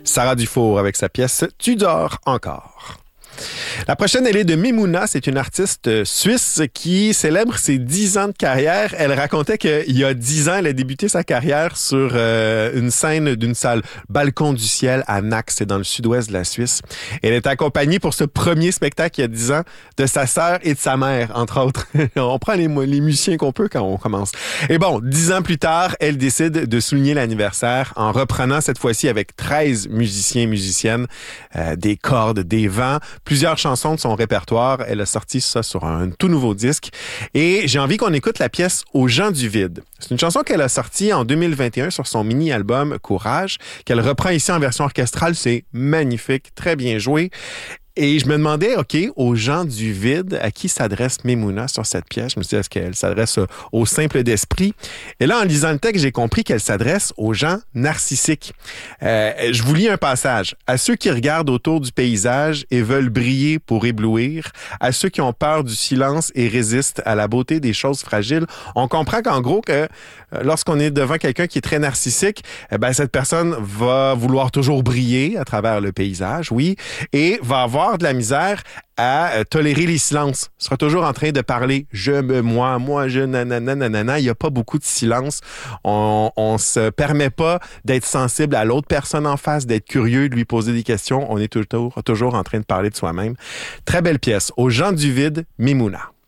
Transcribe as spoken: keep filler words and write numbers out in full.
Sarah Dufour avec sa pièce « Tu dors encore ». La prochaine, elle est de Memouna. C'est une artiste suisse qui célèbre ses dix ans de carrière. Elle racontait qu'il y a dix ans, elle a débuté sa carrière sur euh, une scène d'une salle Balcon du ciel à Nax, c'est dans le sud-ouest de la Suisse. Elle est accompagnée pour ce premier spectacle il y a dix ans de sa sœur et de sa mère, entre autres. On prend les, les musiciens qu'on peut quand on commence. Et bon, dix ans plus tard, elle décide de souligner l'anniversaire en reprenant cette fois-ci avec treize musiciens et musiciennes, euh, des cordes, des vents, plusieurs chansons de son répertoire. Elle a sorti ça sur un tout nouveau disque. Et j'ai envie qu'on écoute la pièce « Aux gens du vide ». C'est une chanson qu'elle a sortie en deux mille vingt et un sur son mini-album « Courage », qu'elle reprend ici en version orchestrale. C'est magnifique, très bien joué. Et je me demandais, OK, aux gens du vide, à qui s'adresse Memouna sur cette pièce? Je me suis dit, est-ce qu'elle s'adresse aux simples d'esprit? Et là, en lisant le texte, j'ai compris qu'elle s'adresse aux gens narcissiques. Euh, je vous lis un passage. À ceux qui regardent autour du paysage et veulent briller pour éblouir, à ceux qui ont peur du silence et résistent à la beauté des choses fragiles. On comprend qu'en gros, que lorsqu'on est devant quelqu'un qui est très narcissique, eh ben, cette personne va vouloir toujours briller à travers le paysage, oui, et va avoir de la misère à euh, tolérer les silences. Il sera toujours en train de parler « je me, moi, moi, je, nanana, nanana ». Il n'y a pas beaucoup de silence. On on se permet pas d'être sensible à l'autre personne en face, d'être curieux, de lui poser des questions. On est toujours, toujours en train de parler de soi-même. Très belle pièce. Aux gens du vide, Memouna.